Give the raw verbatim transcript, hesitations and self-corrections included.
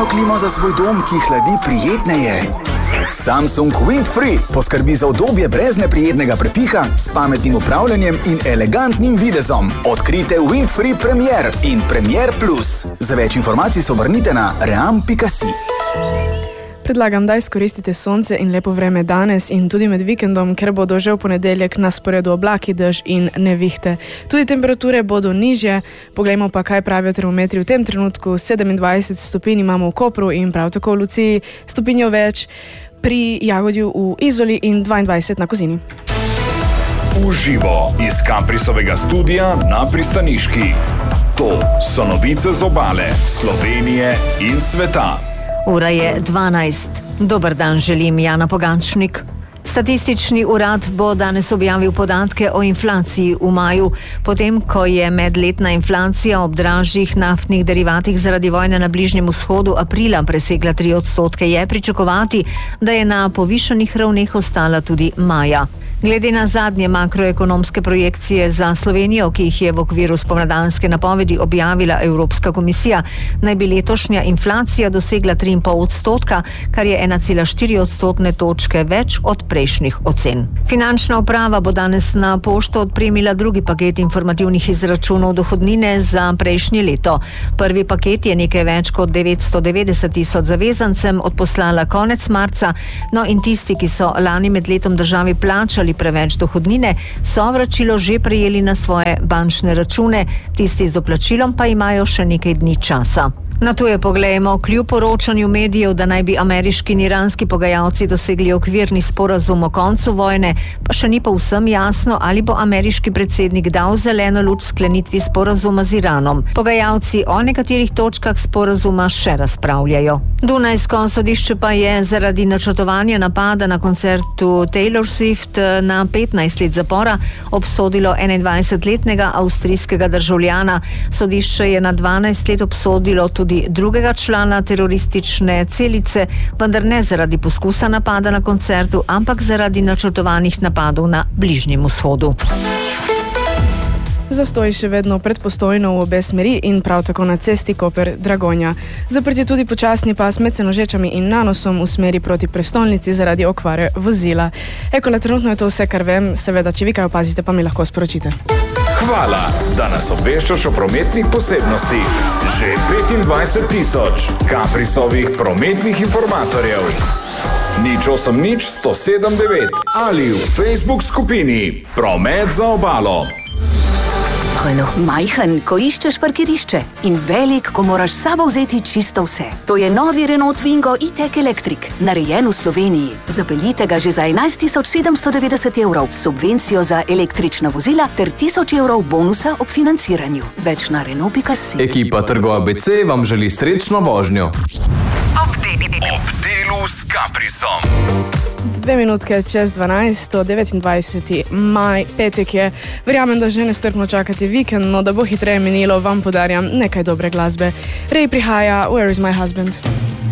idealno klimo za svoj dom, ki hladi prijetneje. Samsung Windfree poskrbi za udobje brez neprijetnega prepiha, s pametnim upravljanjem in elegantnim videzom. Odkrite Windfree Premier in Premier Plus. Za več informacij se obrnite na ream pika si. Predlagam, da izkoristite sonce in lepo vreme danes in tudi med vikendom, ker bodo že v ponedeljek na sporedu oblaki, dež in nevihte. Tudi temperature bodo nižje. Poglejmo pa, kaj pravijo termometri v tem trenutku. sedemindvajset stopinj imamo v Kopru in prav tako v Luciji, stopinjo več pri Jagodju v Izoli in dvaindvajset na Kozini. Uživo iz Kaprisovega studia na Pristaniški. To so novice z obale, Slovenije in sveta. Ura je dvanajst. Dober dan želim, Jana Pogančnik. Statistični urad bo danes objavil podatke o inflaciji v maju, potem ko je medletna inflacija ob dražjih naftnih derivatih zaradi vojne na Bližnjem vzhodu aprila presegla tri odstotke, je pričakovati, da je na povišanih ravneh ostala tudi maja. Glede na zadnje makroekonomske projekcije za Slovenijo, ki jih je v okviru spomladanske napovedi objavila Evropska komisija, naj bi letošnja inflacija dosegla tri in pol odstotka, kar je ena cela štiri odstotne točke več od prejšnjih ocen. Finančna uprava bo danes na pošto odpremila drugi paket informativnih izračunov dohodnine za prejšnje leto. Prvi paket je nekaj več kot devetsto devetdeset tisoč zavezancem odposlala konec marca, no in tisti, ki so lani med letom državi plačali preveč dohodnine, so vračilo že prejeli na svoje bančne račune, tisti z doplačilom pa imajo še nekaj dni časa. Na to je poglejmo. Kljub poročanju medijev, da naj bi ameriški in iranski pogajalci dosegli okvirni sporazum o koncu vojne, pa še ni povsem jasno, ali bo ameriški predsednik dal zeleno luč sklenitvi sporazuma z Iranom. Pogajalci o nekaterih točkah sporazuma še razpravljajo. Dunajsko sodišče pa je zaradi načrtovanja napada na koncertu Taylor Swift na petnajst let zapora obsodilo enaindvajsetletnega avstrijskega državljana. Sodišče je na dvanajst let obsodilo tudi tudi drugega člana teroristične celice, vendar ne zaradi poskusa napada na koncertu, ampak zaradi načrtovanih napadov na Bližnjem vzhodu. Zastoj še vedno predpostojno v obe smeri in prav tako na cesti Koper-Dragonja. Zaprt je tudi počasni pas med Senožečami in Nanosom v smeri proti prestolnici zaradi okvare vozila. Ekola, trenutno je to vse, kar vem. Seveda, če vi kaj opazite, pa mi lahko sporočite. Hvala, da nas obveščaš o prometnih posebnostih. Že petindvajset tisoč Kaprisovih prometnih informatorjev. Nič osem nič sto sedem devet ali v Facebook skupini Promet za obalo. Renault. Majhen, ko iščeš parkirišče in velik, ko moraš s sabo vzeti čisto vse. To je novi Renault Twingo e-tech Electric, narejen v Sloveniji. Zapeljite ga že za enajst tisoč sedemsto devetdeset evrov, subvencijo za električna vozila ter tisoč evrov bonusa ob financiranju. Več na Renault pika si. Ekipa Trgo A B C vam želi srečno vožnjo. Ob delu s Kaprisom. Dve minutke čez dvanajsto, devetindvajseti maj, petek je. Verjamem, da že nestrpno čakate vikend, no da bo hitreje minilo, vam podarjam nekaj dobre glasbe. Rej prihaja Where is my husband?